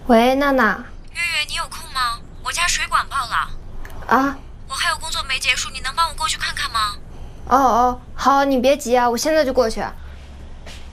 喂，娜娜。 月月，你有空吗？我家水管爆了。 啊？ 我还有工作没结束，你能帮我过去看看吗？ 哦，好，你别急啊，我现在就过去。